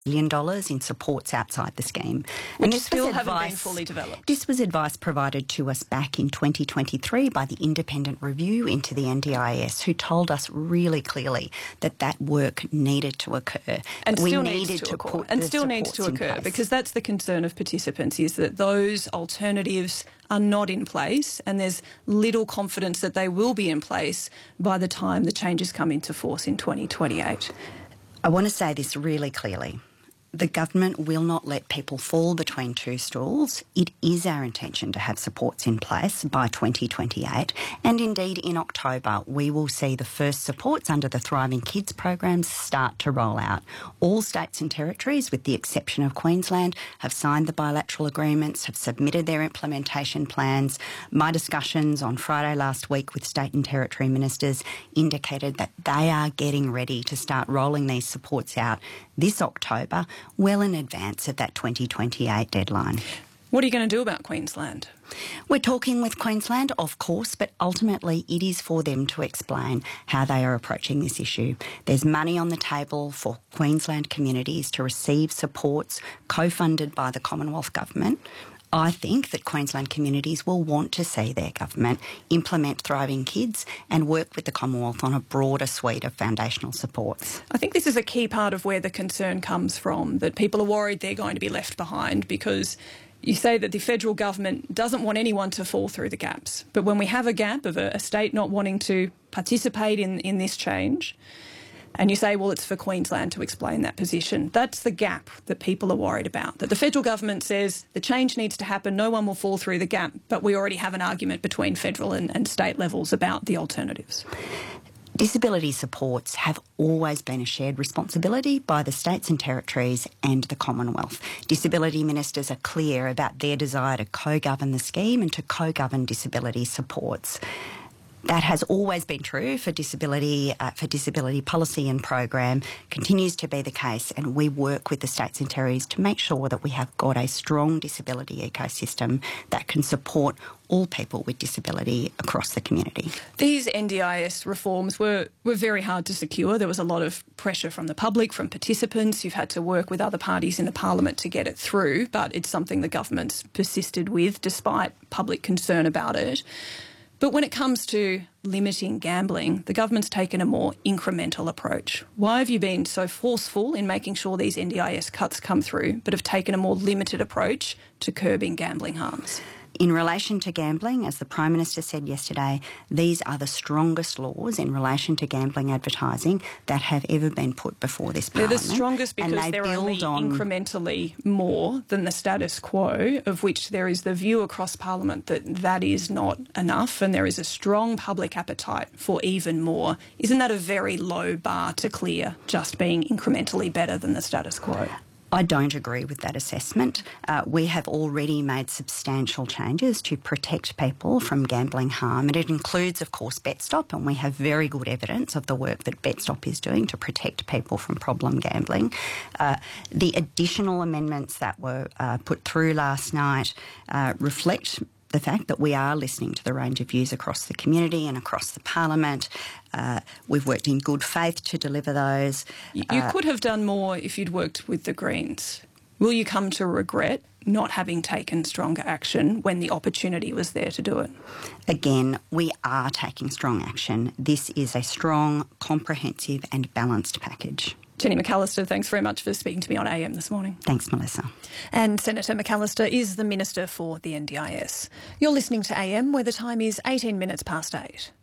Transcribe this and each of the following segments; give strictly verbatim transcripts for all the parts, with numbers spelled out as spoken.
million dollars in supports outside the scheme. Which and this still was haven't advice, been fully developed. This was advice provided to us back in twenty twenty-three by the independent review into the N D I S, who told us really clearly that that work needed to occur. And we still needed needs to, to occur. put And the still needs to supports in occur place. because that's the concern of participants, is that those alternatives are not in place and there's little confidence that they will be in place by the time the changes come into force in twenty twenty-eight. I want to say this really clearly. The government will not let people fall between two stools. It is our intention to have supports in place by twenty twenty-eight, and indeed in October we will see the first supports under the Thriving Kids programs start to roll out. All states and territories, with the exception of Queensland, have signed the bilateral agreements, have submitted their implementation plans. My discussions on Friday last week with state and territory ministers indicated that they are getting ready to start rolling these supports out this October, well in advance of that twenty twenty-eight deadline. What are you going to do about Queensland? We're talking with Queensland, of course, but ultimately it is for them to explain how they are approaching this issue. There's money on the table for Queensland communities to receive supports co-funded by the Commonwealth Government. I think that Queensland communities will want to see their government implement Thriving Kids and work with the Commonwealth on a broader suite of foundational supports. I think this is a key part of where the concern comes from, that people are worried they're going to be left behind because you say that the federal government doesn't want anyone to fall through the gaps. But when we have a gap of a, a state not wanting to participate in, in this change, and you say, well, it's for Queensland to explain that position. That's the gap that people are worried about, that the federal government says the change needs to happen, no one will fall through the gap, but we already have an argument between federal and, and state levels about the alternatives. Disability supports have always been a shared responsibility by the states and territories and the Commonwealth. Disability ministers are clear about their desire to co-govern the scheme and to co-govern disability supports. That has always been true for disability, uh, for disability policy and program, continues to be the case, and we work with the states and territories to make sure that we have got a strong disability ecosystem that can support all people with disability across the community. These N D I S reforms were, were very hard to secure. There was a lot of pressure from the public, from participants. You've had to work with other parties in the parliament to get it through, but it's something the government's persisted with despite public concern about it. But when it comes to limiting gambling, the government's taken a more incremental approach. Why have you been so forceful in making sure these N D I S cuts come through, but have taken a more limited approach to curbing gambling harms? In relation to gambling, as the Prime Minister said yesterday, these are the strongest laws in relation to gambling advertising that have ever been put before this Parliament. They're the strongest because they're only on... incrementally more than the status quo, of which there is the view across Parliament that that is not enough and there is a strong public appetite for even more. Isn't that a very low bar to clear, just being incrementally better than the status quo? I don't agree with that assessment. Uh, we have already made substantial changes to protect people from gambling harm, and it includes, of course, BetStop, and we have very good evidence of the work that BetStop is doing to protect people from problem gambling. Uh, the additional amendments that were uh, put through last night uh, reflect the fact that we are listening to the range of views across the community and across the Parliament. Uh, we've worked in good faith to deliver those. You uh, could have done more if you'd worked with the Greens. Will you come to regret not having taken stronger action when the opportunity was there to do it? Again, we are taking strong action. This is a strong, comprehensive and balanced package. Jenny McAllister, thanks very much for speaking to me on A M this morning. Thanks, Melissa. And Senator McAllister is the Minister for the N D I S. You're listening to A M, where the time is eighteen minutes past eight.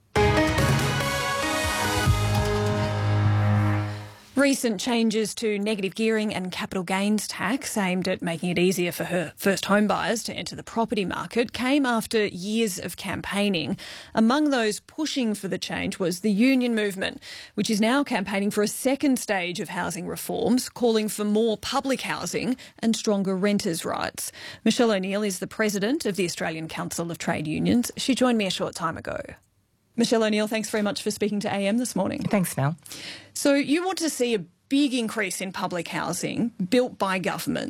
Recent changes to negative gearing and capital gains tax aimed at making it easier for her first home buyers to enter the property market came after years of campaigning. Among those pushing for the change was the union movement, which is now campaigning for a second stage of housing reforms, calling for more public housing and stronger renters' rights. Michelle O'Neill is the president of the Australian Council of Trade Unions. She joined me a short time ago. Michelle O'Neill, thanks very much for speaking to A M this morning. Thanks, Mel. So you want to see a big increase in public housing built by governments.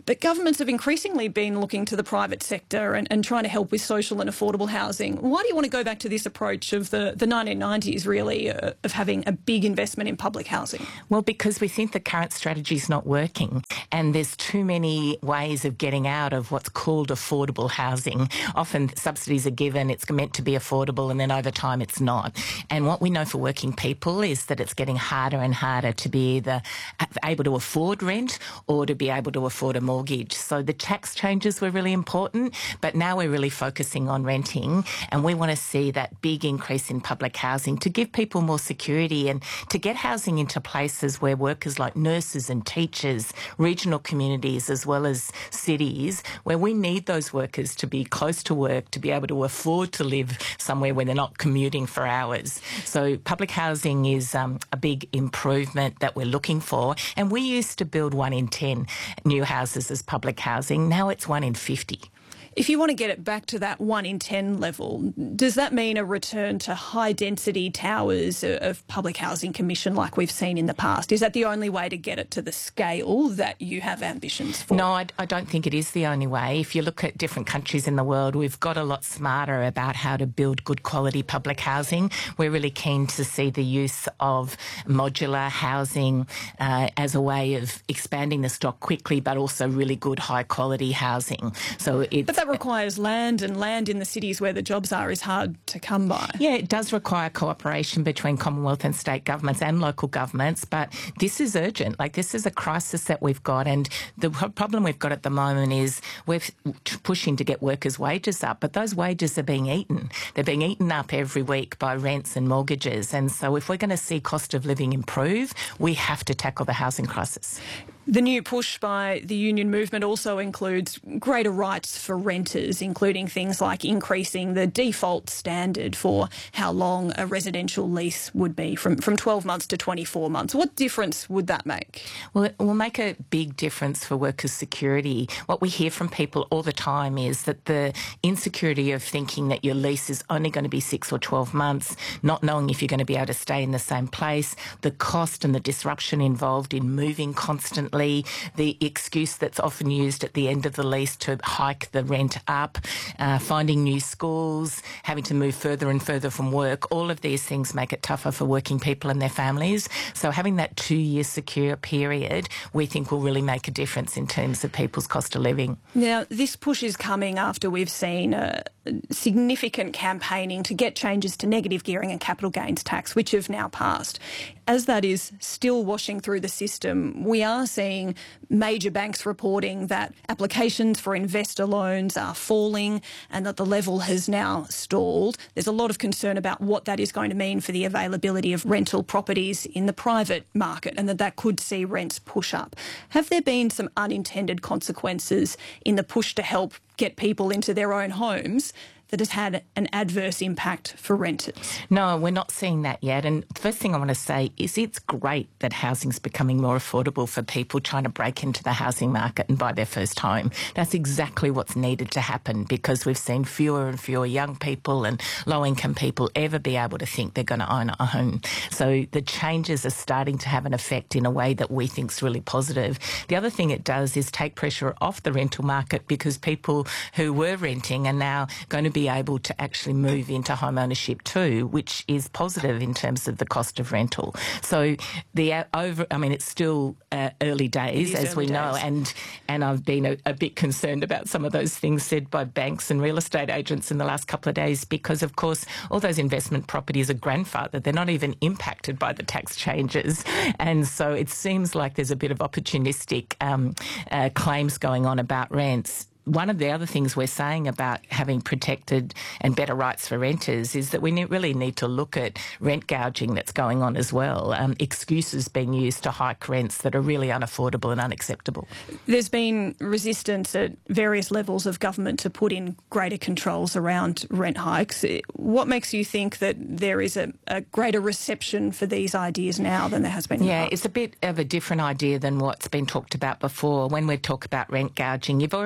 But governments have increasingly been looking to the private sector and, and trying to help with social and affordable housing. Why do you want to go back to this approach of the, the nineteen nineties, really, uh, of having a big investment in public housing? Well, because we think the current strategy is not working and there's too many ways of getting out of what's called affordable housing. Often subsidies are given, it's meant to be affordable, and then over time it's not. And what we know for working people is that it's getting harder and harder to be either able to afford rent or to be able to afford a mortgage. So the tax changes were really important, but now we're really focusing on renting, and we want to see that big increase in public housing to give people more security and to get housing into places where workers like nurses and teachers, regional communities as well as cities, where we need those workers to be close to work, to be able to afford to live somewhere where they're not commuting for hours. So public housing is um, a big improvement that we're looking for, and we used to build one in ten new houses as public housing. Now it's one in fifty. If you want to get it back to that one in ten level, does that mean a return to high-density towers of public housing commission like we've seen in the past? Is that the only way to get it to the scale that you have ambitions for? No, I, I don't think it is the only way. If you look at different countries in the world, we've got a lot smarter about how to build good quality public housing. We're really keen to see the use of modular housing uh, as a way of expanding the stock quickly, but also really good high-quality housing. So it's... But that requires land, and land in the cities where the jobs are is hard to come by. Yeah, it does require cooperation between Commonwealth and state governments and local governments, but this is urgent. Like, this is a crisis that we've got, and the problem we've got at the moment is we're pushing to get workers' wages up, but those wages are being eaten. They're being eaten up every week by rents and mortgages, and so if we're going to see cost of living improve, we have to tackle the housing crisis. The new push by the union movement also includes greater rights for renters, including things like increasing the default standard for how long a residential lease would be, from, from twelve months to twenty-four months. What difference would that make? Well, it will make a big difference for workers' security. What we hear from people all the time is that the insecurity of thinking that your lease is only going to be six or twelve months, not knowing if you're going to be able to stay in the same place, the cost and the disruption involved in moving constantly, the excuse that's often used at the end of the lease to hike the rent up, uh, finding new schools, having to move further and further from work, all of these things make it tougher for working people and their families. So having that two-year secure period, we think will really make a difference in terms of people's cost of living. Now, this push is coming after we've seen uh, significant campaigning to get changes to negative gearing and capital gains tax, which have now passed. As that is still washing through the system, we are seeing major banks reporting that applications for investor loans are falling and that the level has now stalled. There's a lot of concern about what that is going to mean for the availability of rental properties in the private market, and that that could see rents push up. Have there been some unintended consequences in the push to help get people into their own homes that has had an adverse impact for renters? No, we're not seeing that yet. And the first thing I want to say is it's great that housing's becoming more affordable for people trying to break into the housing market and buy their first home. That's exactly what's needed to happen, because we've seen fewer and fewer young people and low-income people ever be able to think they're going to own a home. So the changes are starting to have an effect in a way that we think is really positive. The other thing it does is take pressure off the rental market, because people who were renting are now going to be able to actually move into home ownership too, which is positive in terms of the cost of rental. So the uh, over, I mean, it's still uh, early days, as we know, and and I've been a, a bit concerned about some of those things said by banks and real estate agents in the last couple of days, because of course all those investment properties are grandfathered. They're not even impacted by the tax changes, and so it seems like there's a bit of opportunistic um, uh, claims going on about rents. One of the other things we're saying about having protected and better rights for renters is that we ne- really need to look at rent gouging that's going on as well, um, excuses being used to hike rents that are really unaffordable and unacceptable. There's been resistance at various levels of government to put in greater controls around rent hikes. What makes you think that there is a, a greater reception for these ideas now than there has been in Yeah, the past? It's a bit of a different idea than what's been talked about before. When we talk about rent gouging, you've already got rights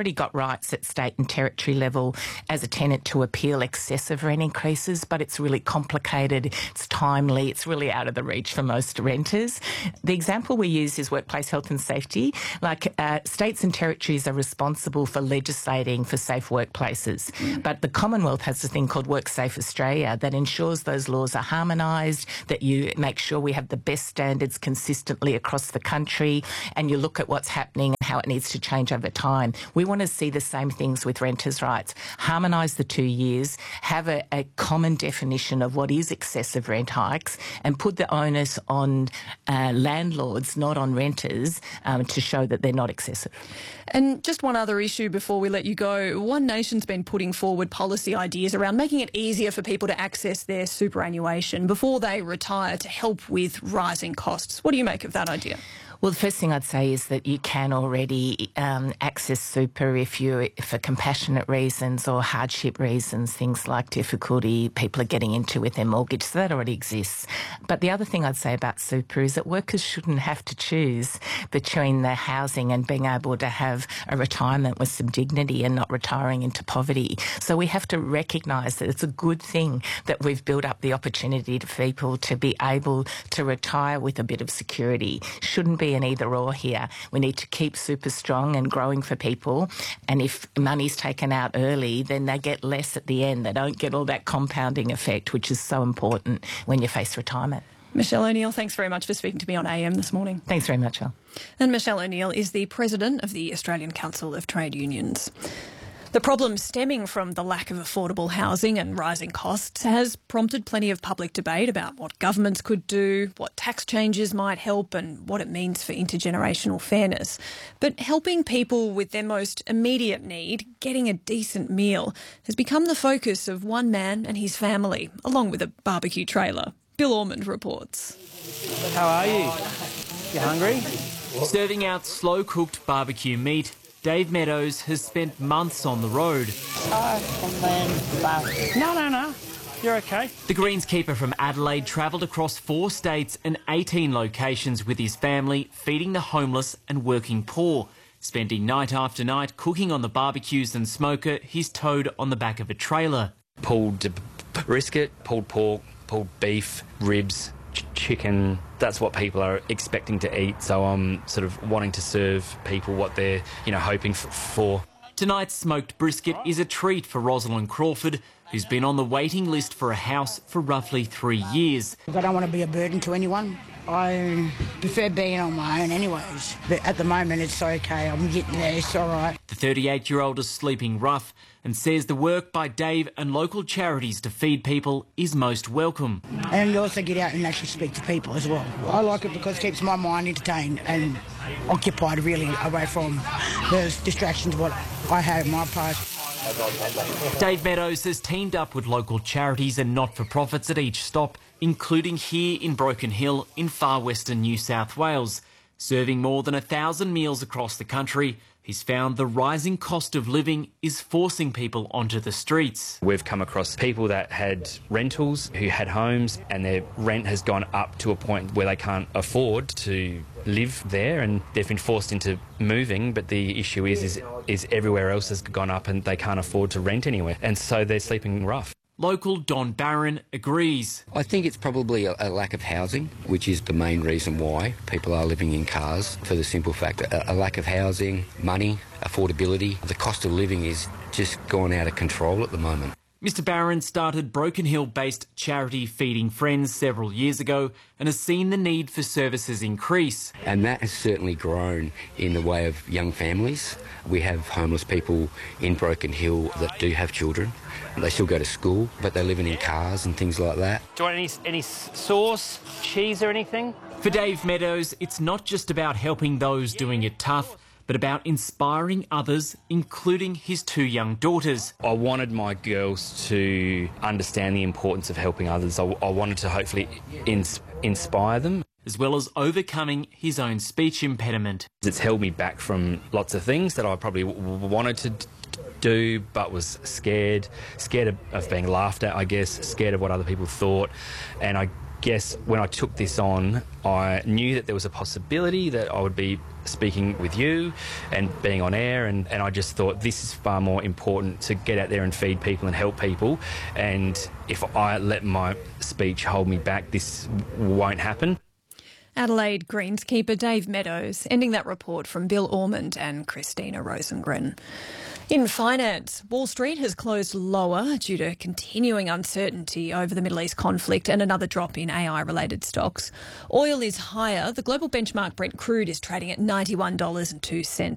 rights at state and territory level as a tenant to appeal excessive rent increases, but it's really complicated, it's timely, it's really out of the reach for most renters. The example we use is workplace health and safety. Like uh, states and territories are responsible for legislating for safe workplaces, mm. but the Commonwealth has a thing called WorkSafe Australia that ensures those laws are harmonised, that you make sure we have the best standards consistently across the country, and you look at what's happening and how it needs to change over time. We want to see the same things with renters' rights. Harmonise the two years, have a, a common definition of what is excessive rent hikes, and put the onus on uh, landlords, not on renters, um, to show that they're not excessive. And just one other issue before we let you go. One Nation's been putting forward policy ideas around making it easier for people to access their superannuation before they retire to help with rising costs. What do you make of that idea? Well, the first thing I'd say is that you can already um, access super if you, for compassionate reasons or hardship reasons, things like difficulty people are getting into with their mortgage. So that already exists. But the other thing I'd say about super is that workers shouldn't have to choose between the housing and being able to have a retirement with some dignity and not retiring into poverty. So we have to recognise that it's a good thing that we've built up the opportunity for people to be able to retire with a bit of security. Shouldn't be an either or here. We need to keep super strong and growing for people, and if money's taken out early, then they get less at the end. They don't get all that compounding effect, which is so important when you face retirement. Michelle O'Neill, thanks very much for speaking to me on A M this morning. Thanks very much, Al. And Michelle O'Neill is the President of the Australian Council of Trade Unions. The problem stemming from the lack of affordable housing and rising costs has prompted plenty of public debate about what governments could do, what tax changes might help, and what it means for intergenerational fairness. But helping people with their most immediate need, getting a decent meal, has become the focus of one man and his family, along with a barbecue trailer. Bill Ormond reports. How are you? You hungry? Serving out slow-cooked barbecue meat, Dave Meadows has spent months on the road. No, no, no. You're okay. The greenskeeper from Adelaide travelled across four states and eighteen locations with his family, feeding the homeless and working poor, spending night after night cooking on the barbecues and smoker he's towed on the back of a trailer. Pulled brisket, pulled pork, pulled beef, ribs, ch- chicken. That's what people are expecting to eat, so I'm sort of wanting to serve people what they're, you know, hoping f- for. Tonight's smoked brisket is a treat for Rosalind Crawford, who's been on the waiting list for a house for roughly three years. I don't want to be a burden to anyone. I prefer being on my own anyways, but at the moment it's okay. I'm getting there, it's all right. The thirty-eight-year-old is sleeping rough and says the work by Dave and local charities to feed people is most welcome. And you also get out and actually speak to people as well. I like it because it keeps my mind entertained and occupied, really, away from the distractions what I have in my past. Dave Meadows has teamed up with local charities and not-for-profits at each stop, including here in Broken Hill in far western New South Wales. Serving more than a thousand meals across the country, he's found the rising cost of living is forcing people onto the streets. We've come across people that had rentals, who had homes, and their rent has gone up to a point where they can't afford to live there, and they've been forced into moving, but the issue is, is, is everywhere else has gone up and they can't afford to rent anywhere, and so they're sleeping rough. Local Don Barron agrees. I think it's probably a, a lack of housing, which is the main reason why people are living in cars, for the simple fact that a, a lack of housing, money, affordability, the cost of living is just gone out of control at the moment. Mister Barron started Broken Hill-based charity Feeding Friends several years ago and has seen the need for services increase. And that has certainly grown in the way of young families. We have homeless people in Broken Hill that do have children. They still go to school, but they're living in cars and things like that. Do you want any, any sauce, cheese or anything? For Dave Meadows, it's not just about helping those doing it tough, but about inspiring others, including his two young daughters. I wanted my girls to understand the importance of helping others. I, I wanted to hopefully ins- inspire them. As well as overcoming his own speech impediment. It's held me back from lots of things that I probably w- wanted to d- do, but was scared, scared of, of being laughed at, I guess, scared of what other people thought. And I guess when I took this on, I knew that there was a possibility that I would be speaking with you and being on air, and, and I just thought this is far more important to get out there and feed people and help people. And if I let my speech hold me back, this won't happen. Adelaide greenskeeper Dave Meadows, ending that report from Bill Ormond and Christina Rosengren. In finance, Wall Street has closed lower due to continuing uncertainty over the Middle East conflict and another drop in A I-related stocks. Oil is higher. The global benchmark Brent crude is trading at ninety-one dollars and two cents